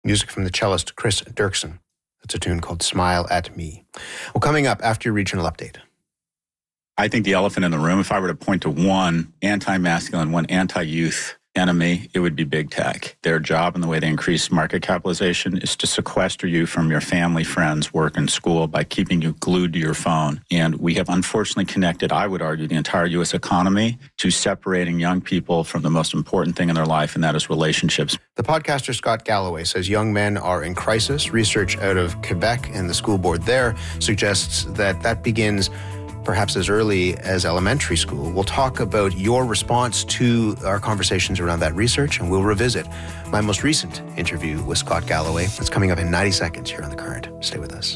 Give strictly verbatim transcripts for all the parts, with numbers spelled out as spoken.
Music from the cellist Chris Dirksen. That's a tune called Smile at Me. Well, coming up after your regional update. I think the elephant in the room, if I were to point to one anti-masculine, one anti-youth enemy, it would be big tech. Their job and the way they increase market capitalization is to sequester you from your family, friends, work, and school by keeping you glued to your phone. And we have unfortunately connected, I would argue, the entire U S economy to separating young people from the most important thing in their life, and that is relationships. The podcaster Scott Galloway says young men are in crisis. Research out of Quebec and the school board there suggests that that begins perhaps as early as elementary school. We'll talk about your response to our conversations around that research, and we'll revisit my most recent interview with Scott Galloway. It's coming up in ninety seconds here on The Current. Stay with us.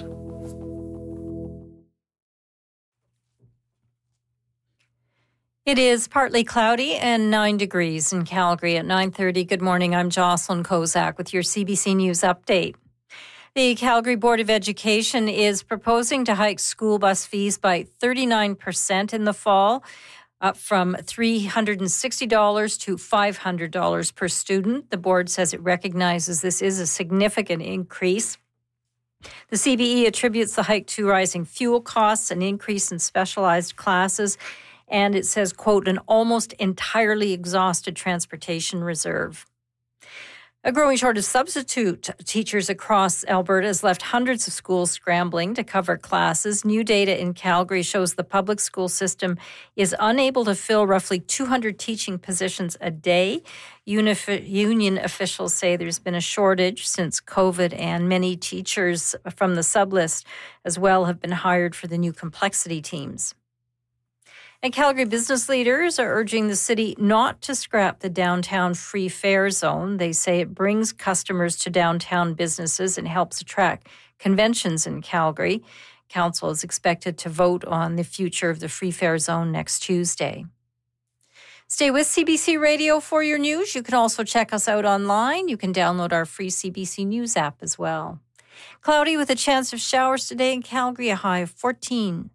It is partly cloudy and nine degrees in Calgary at nine thirty. Good morning. I'm Jocelyn Kozak with your C B C News update. The Calgary Board of Education is proposing to hike school bus fees by thirty-nine percent in the fall, up from three hundred sixty dollars to five hundred dollars per student. The board says it recognizes this is a significant increase. The C B E attributes the hike to rising fuel costs, an increase in specialized classes, and it says, quote, an almost entirely exhausted transportation reserve. A growing shortage of substitute teachers across Alberta has left hundreds of schools scrambling to cover classes. New data in Calgary shows the public school system is unable to fill roughly two hundred teaching positions a day. Unif- union officials say there's been a shortage since COVID, and many teachers from the sublist as well have been hired for the new complexity teams. And Calgary business leaders are urging the city not to scrap the downtown free fare zone. They say it brings customers to downtown businesses and helps attract conventions in Calgary. Council is expected to vote on the future of the free fare zone next Tuesday. Stay with C B C Radio for your news. You can also check us out online. You can download our free C B C News app as well. Cloudy with a chance of showers today in Calgary, a high of fourteen.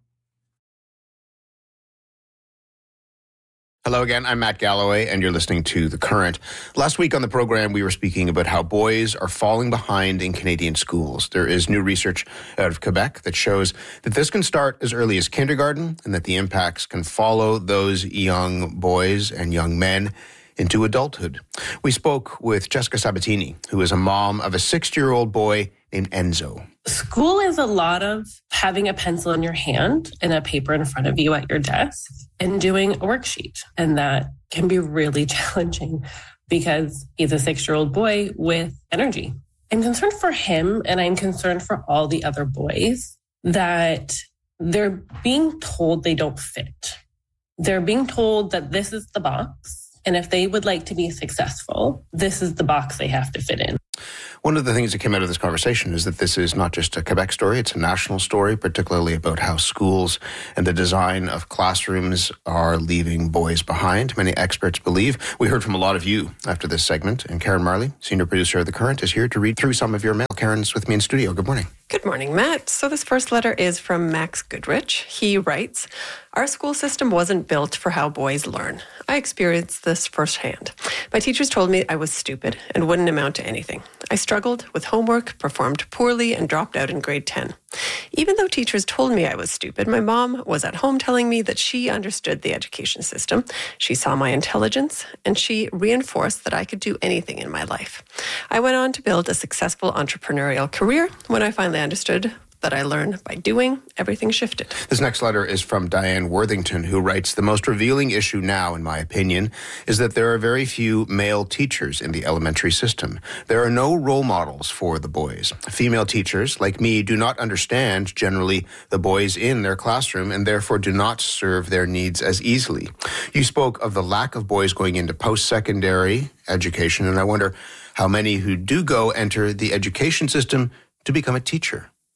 Hello again, I'm Matt Galloway, and you're listening to The Current. Last week on the program, we were speaking about how boys are falling behind in Canadian schools. There is new research out of Quebec that shows that this can start as early as kindergarten, and that the impacts can follow those young boys and young men into adulthood. We spoke with Jessica Sabatini, who is a mom of a six-year-old boy named Enzo. School is a lot of having a pencil in your hand and a paper in front of you at your desk and doing a worksheet. And that can be really challenging because he's a six-year-old boy with energy. I'm concerned for him, and I'm concerned for all the other boys that they're being told they don't fit. They're being told that this is the box. And if they would like to be successful, this is the box they have to fit in. One of the things that came out of this conversation is that this is not just a Quebec story, it's a national story, particularly about how schools and the design of classrooms are leaving boys behind. Many experts believe. We heard from a lot of you after this segment, and Karen Marley, senior producer of The Current, is here to read through some of your mail. Karen's with me in studio. Good morning. Good morning, Matt. So this first letter is from Max Goodrich. He writes, our school system wasn't built for how boys learn. I experienced this firsthand. My teachers told me I was stupid and wouldn't amount to anything. I struggled with homework, performed poorly, and dropped out in grade ten. Even though teachers told me I was stupid, my mom was at home telling me that she understood the education system. She saw my intelligence, and she reinforced that I could do anything in my life. I went on to build a successful entrepreneurial career. When I finally understood that I learned by doing, everything shifted. This next letter is from Diane Worthington, who writes, the most revealing issue now, in my opinion, is that there are very few male teachers in the elementary system. There are no role models for the boys. Female teachers, like me, do not understand, generally, the boys in their classroom and therefore do not serve their needs as easily. You spoke of the lack of boys going into post-secondary education, and I wonder how many who do go enter the education system to become a teacher.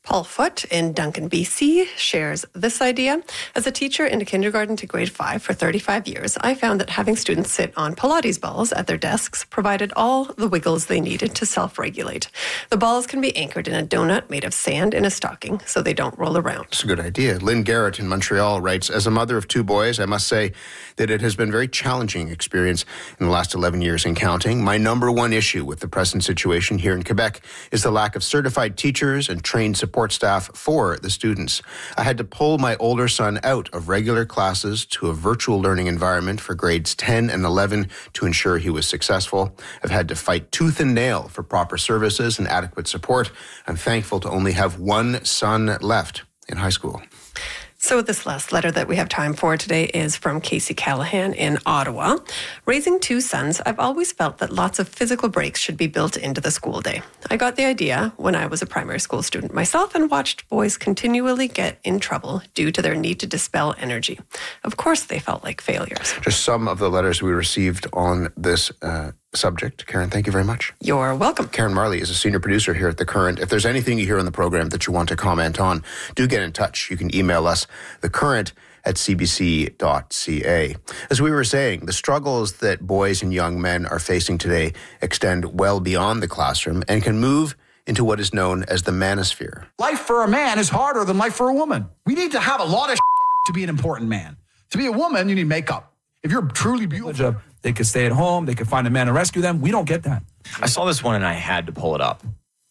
Paul Foote in Duncan, B C shares this idea. As a teacher in kindergarten to grade five for thirty-five years, I found that having students sit on Pilates balls at their desks provided all the wiggles they needed to self-regulate. The balls can be anchored in a donut made of sand in a stocking so they don't roll around. It's a good idea. Lynn Garrett in Montreal writes, as a mother of two boys, I must say that it has been a very challenging experience in the last eleven years and counting. My number one issue with the present situation here in Quebec is the lack of certified teachers and trained support support staff for the students. I had to pull my older son out of regular classes to a virtual learning environment for grades ten and eleven to ensure he was successful. I've had to fight tooth and nail for proper services and adequate support. I'm thankful to only have one son left in high school. So this last letter that we have time for today is from Casey Callahan in Ottawa. Raising two sons, I've always felt that lots of physical breaks should be built into the school day. I got the idea when I was a primary school student myself and watched boys continually get in trouble due to their need to dispel energy. Of course, they felt like failures. Just some of the letters we received on this uh, subject. Karen, thank you very much. You're welcome. Karen Marley is a senior producer here at The Current. If there's anything you hear on the program that you want to comment on, do get in touch. You can email us, thecurrent at c b c dot c a. As we were saying, the struggles that boys and young men are facing today extend well beyond the classroom and can move into what is known as the manosphere. Life for a man is harder than life for a woman. We need to have a lot of to be an important man. To be a woman, you need makeup. If you're truly beautiful, they could stay at home. They could find a man to rescue them. We don't get that. I saw this one and I had to pull it up.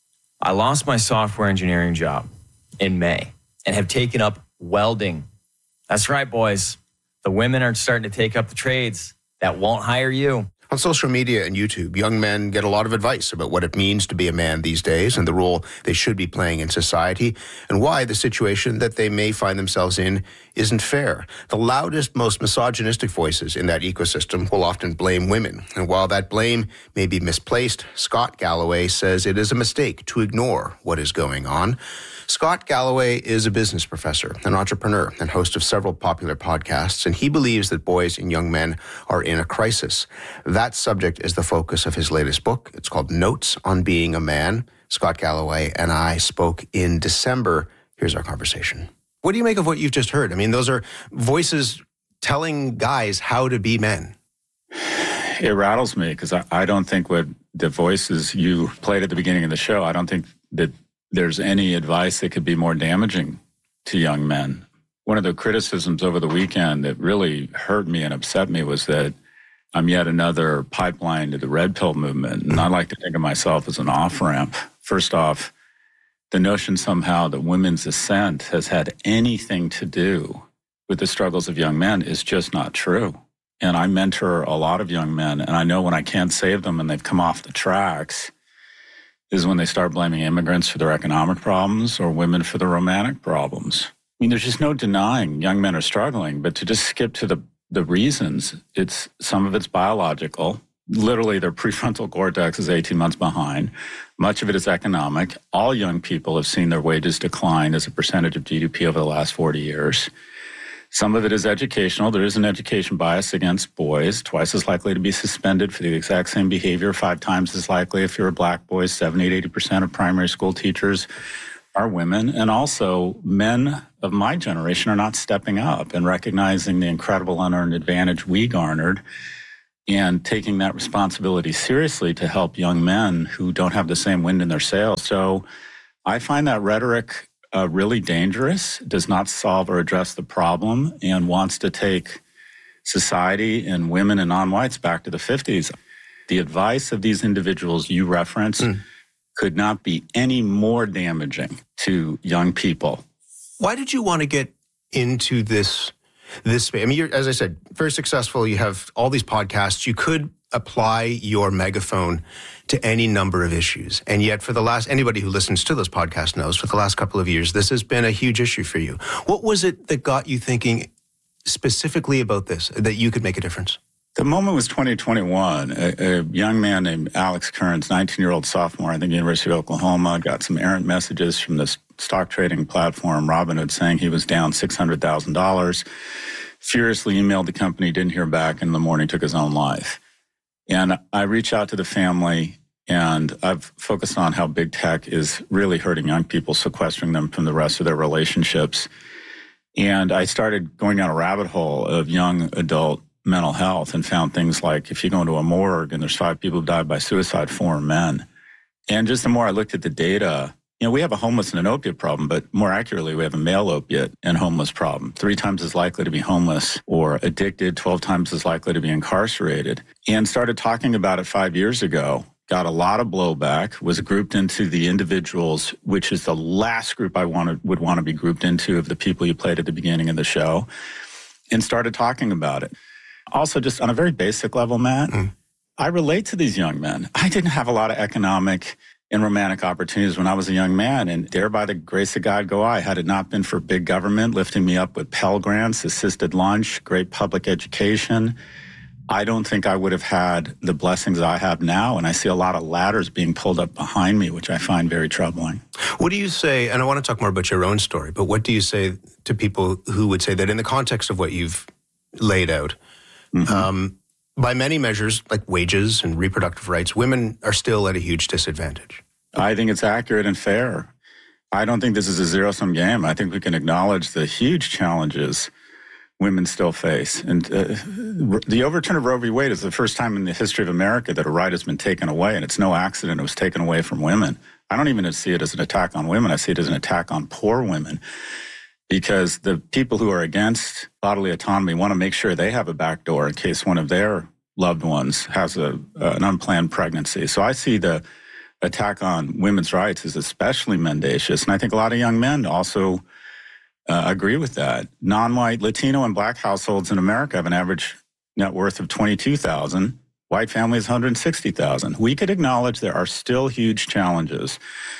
I lost my software engineering job in May and have taken up welding. That's right, boys. The women are starting to take up the trades that won't hire you. On social media and YouTube, young men get a lot of advice about what it means to be a man these days and the role they should be playing in society and why the situation that they may find themselves in isn't fair. The loudest, most misogynistic voices in that ecosystem will often blame women. And while that blame may be misplaced, Scott Galloway says it is a mistake to ignore what is going on. Scott Galloway is a business professor, an entrepreneur, and host of several popular podcasts, and he believes that boys and young men are in a crisis. That subject is the focus of his latest book. It's called Notes on Being a Man. Scott Galloway and I spoke in December. Here's our conversation. What do you make of what you've just heard? I mean, those are voices telling guys how to be men. It rattles me because I, I don't think what the voices you played at the beginning of the show, I don't think that there's any advice that could be more damaging to young men. One of the criticisms over the weekend that really hurt me and upset me was that I'm yet another pipeline to the red pill movement. And I like to think of myself as an off-ramp. First off, the notion somehow that women's ascent has had anything to do with the struggles of young men is just not true. And I mentor a lot of young men, and I know when I can't save them and they've come off the tracks is when they start blaming immigrants for their economic problems or women for their romantic problems. I mean, there's just no denying young men are struggling, but to just skip to the, the reasons, it's some of it's biological. Literally, their prefrontal cortex is eighteen months behind. Much of it is economic. All young people have seen their wages decline as a percentage of G D P over the last forty years. Some of it is educational. There is an education bias against boys, twice as likely to be suspended for the exact same behavior, five times as likely if you're a black boy. seventy to eighty percent of primary school teachers are women. And also, men of my generation are not stepping up and recognizing the incredible unearned advantage we garnered and taking that responsibility seriously to help young men who don't have the same wind in their sails. So I find that rhetoric Uh, really dangerous, does not solve or address the problem, and wants to take society and women and non-whites back to the fifties. The advice of these individuals you referenced mm. could not be any more damaging to young people. Why did you want to get into this this space? I mean, you're, as I said, very successful. You have all these podcasts. You could apply your megaphone to any number of issues. And yet for the last, anybody who listens to those podcasts knows, for the last couple of years, this has been a huge issue for you. What was it that got you thinking specifically about this, that you could make a difference? The moment was twenty twenty-one. A, a young man named Alex Kearns, nineteen-year-old sophomore, I think, University of Oklahoma, got some errant messages from the stock trading platform Robinhood saying he was down six hundred thousand dollars. Furiously emailed the company, didn't hear back, and in the morning took his own life. And I reached out to the family, And I've focused on how big tech is really hurting young people, sequestering them from the rest of their relationships. And I started going down a rabbit hole of young adult mental health and found things like if you go into a morgue and there's five people who died by suicide, four are men. And just the more I looked at the data, you know, we have a homeless and an opiate problem, but more accurately, we have a male opiate and homeless problem. Three times as likely to be homeless or addicted, twelve times as likely to be incarcerated. And started talking about it five years ago. Got a lot of blowback, was grouped into the individuals, which is the last group I wanted, would want to be grouped into of the people you played at the beginning of the show, and started talking about it. Also, just on a very basic level, Matt, mm. I relate to these young men. I didn't have a lot of economic and romantic opportunities when I was a young man, and there by the grace of God go I. Had it not been for big government lifting me up with Pell Grants, assisted lunch, great public education, I don't think I would have had the blessings I have now, and I see a lot of ladders being pulled up behind me, which I find very troubling. What do you say, and I want to talk more about your own story, but what do you say to people who would say that in the context of what you've laid out, mm-hmm. um, by many measures, like wages and reproductive rights, women are still at a huge disadvantage? I think it's accurate and fair. I don't think this is a zero-sum game. I think we can acknowledge the huge challenges women still face. And uh, the overturn of Roe v. Wade is the first time in the history of America that a right has been taken away, and it's no accident it was taken away from women. I don't even see it as an attack on women. I see it as an attack on poor women, because the people who are against bodily autonomy want to make sure they have a back door in case one of their loved ones has a, uh, an unplanned pregnancy. So I see the attack on women's rights as especially mendacious, and I think a lot of young men also Uh, agree with that. Non-white, Latino, and Black households in America have an average net worth of twenty-two thousand dollars. White families, one hundred sixty thousand dollars. We could acknowledge there are still huge challenges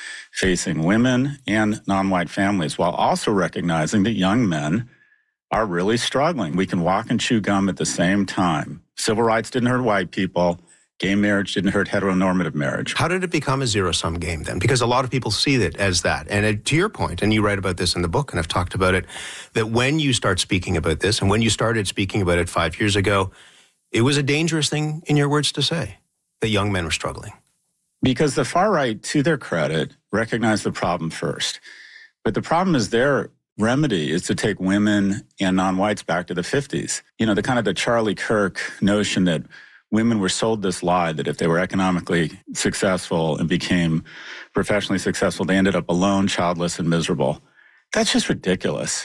facing women and non-white families, while also recognizing that young men are really struggling. We can walk and chew gum at the same time. Civil rights didn't hurt white people. Gay marriage didn't hurt heteronormative marriage. How did it become a zero-sum game then? Because a lot of people see it as that. And it, to your point, and you write about this in the book, and I've talked about it, that when you start speaking about this, and when you started speaking about it five years ago, it was a dangerous thing, in your words, to say, that young men were struggling. Because the far right, to their credit, recognized the problem first. But the problem is their remedy is to take women and non-whites back to the fifties. You know, the kind of the Charlie Kirk notion that women were sold this lie that if they were economically successful and became professionally successful, they ended up alone, childless, and miserable. That's just ridiculous.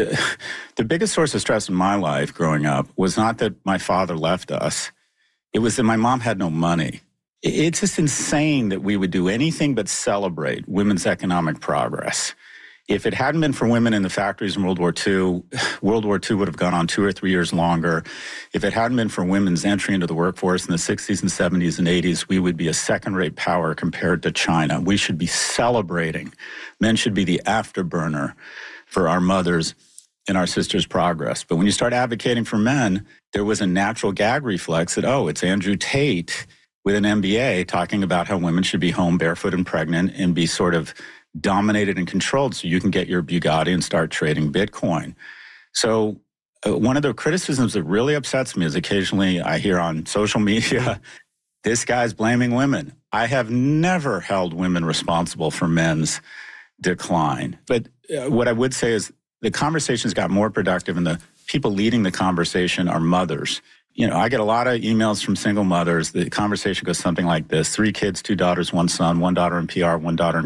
The biggest source of stress in my life growing up was not that my father left us. It was that my mom had no money. It's just insane that we would do anything but celebrate women's economic progress. If it hadn't been for women in the factories in World War Two, World War Two would have gone on two or three years longer. If it hadn't been for women's entry into the workforce in the sixties and seventies and eighties, we would be a second-rate power compared to China. We should be celebrating. Men should be the afterburner for our mothers and our sisters' progress. But when you start advocating for men, there was a natural gag reflex that, oh, it's Andrew Tate with an M B A talking about how women should be home barefoot and pregnant and be sort of dominated and controlled so you can get your Bugatti and start trading Bitcoin. So uh, one of the criticisms that really upsets me is occasionally I hear on social media, this guy's blaming women. I have never held women responsible for men's decline. But uh, what I would say is the conversations got more productive, and the people leading the conversation are mothers. You know, I get a lot of emails from single mothers. The conversation goes something like this: three kids, two daughters, one son, one daughter in P R, one daughter in